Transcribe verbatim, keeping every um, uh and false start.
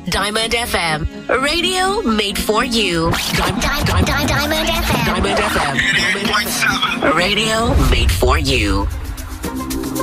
Diamond F M. Radio made for you. Diamond, Diamond, Diamond, Diamond F M. Diamond F M. eighty-eight point seven. Radio made for you.